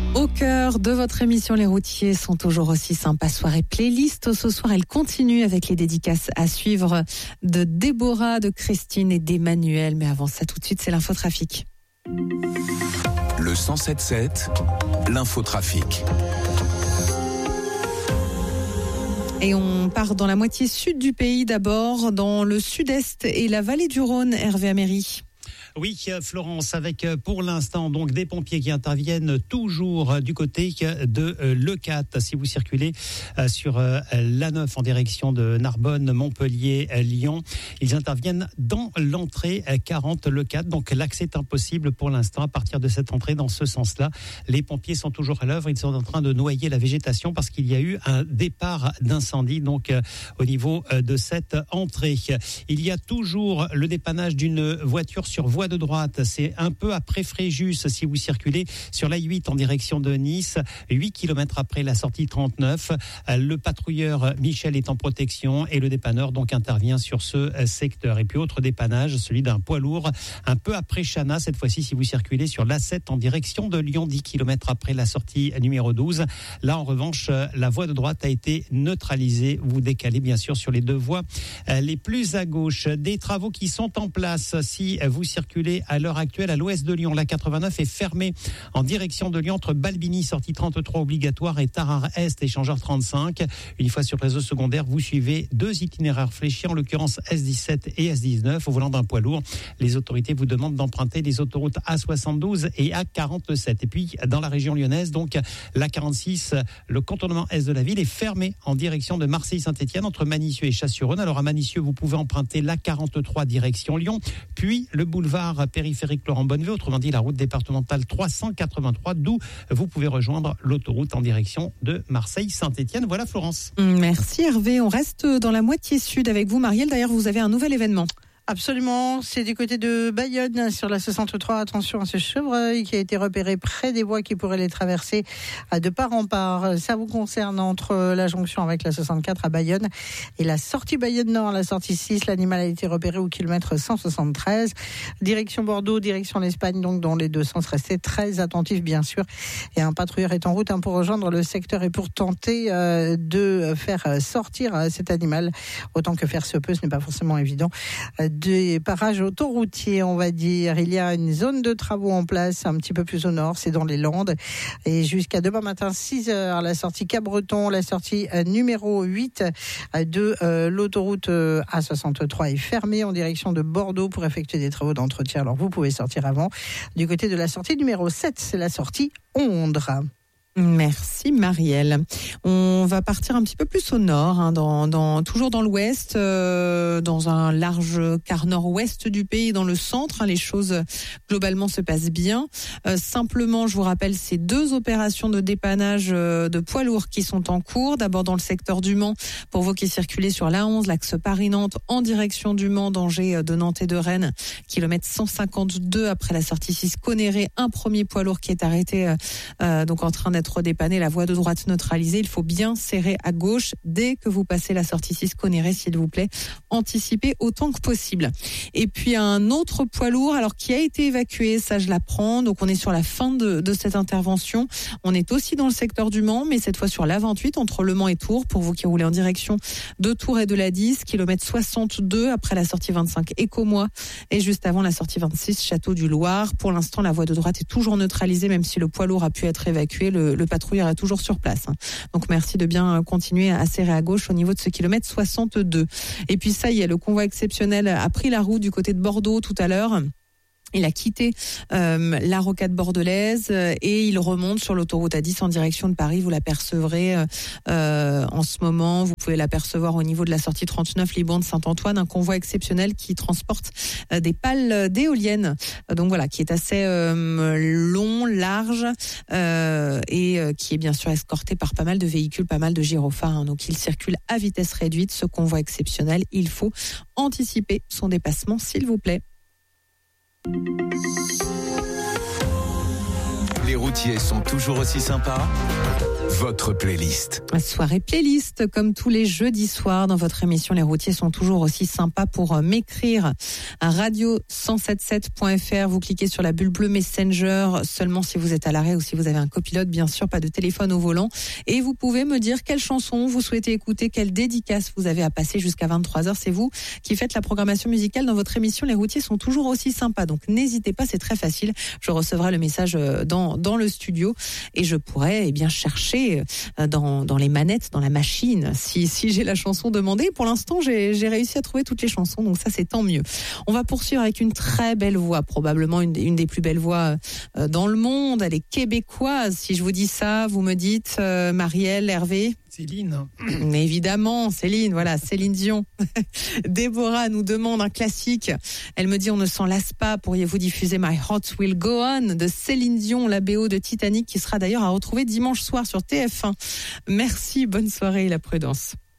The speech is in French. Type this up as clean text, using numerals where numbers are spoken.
Au cœur de votre émission, les routiers sont toujours aussi sympas. Soirée playlist. Ce soir, elle continue avec les dédicaces à suivre de Déborah, de Christine et d'Emmanuel. Mais avant ça, tout de suite, c'est l'infotrafic. Le 107.7, l'infotrafic. Et on part dans la moitié sud du pays d'abord, dans le sud-est et la vallée du Rhône. Hervé Améry. Oui, Florence, avec pour l'instant donc des pompiers qui interviennent toujours du côté de Leucate. Si vous circulez sur l'A9 en direction de Narbonne, Montpellier, Lyon, ils interviennent dans l'entrée 40 Leucate. Donc l'accès est impossible pour l'instant à partir de cette entrée dans ce sens-là. Les pompiers sont toujours à l'œuvre. Ils sont en train de noyer la végétation parce qu'il y a eu un départ d'incendie donc au niveau de cette entrée. Il y a toujours le dépannage d'une voiture sur voie de droite, c'est un peu après Fréjus si vous circulez sur l'A8 en direction de Nice, 8 km après la sortie 39. Le patrouilleur Michel est en protection et le dépanneur donc intervient sur ce secteur. Et puis autre dépannage, celui d'un poids lourd, un peu après Chana, cette fois-ci si vous circulez sur l'A7 en direction de Lyon, 10 km après la sortie numéro 12. Là en revanche, la voie de droite a été neutralisée. Vous décalez bien sûr sur les deux voies les plus à gauche. Des travaux qui sont en place si vous circulez à l'heure actuelle à l'ouest de Lyon. La 89 est fermée en direction de Lyon entre Balbini, sortie 33 obligatoire, et Tarare-Est, échangeur 35. Une fois sur le réseau secondaire, vous suivez deux itinéraires fléchis, en l'occurrence S17 et S19, au volant d'un poids lourd. Les autorités vous demandent d'emprunter les autoroutes A72 et A47. Et puis, dans la région lyonnaise, donc, la 46, le contournement est de la ville est fermé en direction de Marseille-Saint-Etienne, entre Manicieux et Chasse-sur-Rhône. Alors, à Manicieux, vous pouvez emprunter la 43 direction Lyon, puis le boulevard périphérique Laurent Bonneville, autrement dit la route départementale 383, d'où vous pouvez rejoindre l'autoroute en direction de Marseille-Saint-Etienne. Voilà Florence. Merci Hervé. On reste dans la moitié sud avec vous Marielle. D'ailleurs, vous avez un nouvel événement. Absolument, c'est du côté de Bayonne, sur la 63. Attention à ce chevreuil qui a été repéré près des voies qui pourraient les traverser de part en part. Ça vous concerne entre la jonction avec la 64 à Bayonne et la sortie Bayonne-Nord, la sortie 6. L'animal a été repéré au kilomètre 173. Direction Bordeaux, direction l'Espagne, donc dans les deux sens. Restez très attentifs, bien sûr. Et un patrouilleur est en route pour rejoindre le secteur et pour tenter de faire sortir cet animal. Autant que faire se peut, ce n'est pas forcément évident. Des parages autoroutiers, on va dire. Il y a une zone de travaux en place un petit peu plus au nord, c'est dans les Landes. Et jusqu'à demain matin, 6h, la sortie Cap-Breton, la sortie numéro 8 de l'autoroute A63 est fermée en direction de Bordeaux pour effectuer des travaux d'entretien. Alors vous pouvez sortir avant. Du côté de la sortie numéro 7, c'est la sortie Ondre. Merci Marielle. On va partir un petit peu plus au nord, toujours dans l'ouest, dans un large quart nord-ouest du pays, dans le centre. Les choses globalement se passent bien. Simplement, je vous rappelle ces deux opérations de dépannage de poids lourds qui sont en cours. D'abord dans le secteur du Mans, pour vous qui circulez sur l'A11, l'axe Paris-Nantes en direction du Mans, danger de Nantes et de Rennes, kilomètre 152 après la sortie 6 Conéré, un premier poids lourd qui est arrêté, donc en train d'être dépanné, la voie de droite neutralisée. Il faut bien serrer à gauche dès que vous passez la sortie 6 Conéré, s'il vous plaît. Anticipez autant que possible. Et puis un autre poids lourd, alors qui a été évacué, ça je l'apprends. Donc on est sur la fin de cette intervention. On est aussi dans le secteur du Mans, mais cette fois sur l'A28 entre Le Mans et Tours, pour vous qui roulez en direction de Tours et de la 10, kilomètre 62 après la sortie 25 Écomois et juste avant la sortie 26 Château du Loir. Pour l'instant, la voie de droite est toujours neutralisée, même si le poids lourd a pu être évacué. Le patrouilleur est toujours sur place. Donc merci de bien continuer à serrer à gauche au niveau de ce kilomètre 62. Et puis ça y est, le convoi exceptionnel a pris la route du côté de Bordeaux tout à l'heure. Il a quitté la rocade bordelaise et il remonte sur l'autoroute A10 en direction de Paris. Vous l'apercevrez en ce moment. Vous pouvez l'apercevoir au niveau de la sortie 39 Liban de Saint-Antoine, un convoi exceptionnel qui transporte des pales d'éoliennes. Donc voilà, qui est assez long, large et qui est bien sûr escorté par pas mal de véhicules, pas mal de gyrophares. Donc il circule à vitesse réduite. Ce convoi exceptionnel, il faut anticiper son dépassement, s'il vous plaît. Les routiers sont toujours aussi sympas votre playlist. Soirée playlist, comme tous les jeudis soirs dans votre émission. Les routiers sont toujours aussi sympas pour m'écrire à radio1077.fr. Vous cliquez sur la bulle bleue Messenger seulement si vous êtes à l'arrêt ou si vous avez un copilote, bien sûr, pas de téléphone au volant. Et vous pouvez me dire quelle chanson vous souhaitez écouter, quelle dédicace vous avez à passer jusqu'à 23h. C'est vous qui faites la programmation musicale dans votre émission. Les routiers sont toujours aussi sympas, donc n'hésitez pas, c'est très facile. Je recevrai le message dans le studio et je pourrai chercher dans les manettes, dans la machine, si j'ai la chanson demandée. Pour l'instant, j'ai réussi à trouver toutes les chansons, donc ça c'est tant mieux. On va poursuivre avec une très belle voix, probablement une des plus belles voix dans le monde. Elle est québécoise. Si je vous dis ça, vous me dites Marielle, Hervé. Céline. Mais évidemment, Céline, voilà, Céline Dion. Déborah nous demande un classique. Elle me dit, on ne s'en lasse pas. Pourriez-vous diffuser My Heart Will Go On de Céline Dion, la BO de Titanic, qui sera d'ailleurs à retrouver dimanche soir sur TF1. Merci, bonne soirée et la prudence.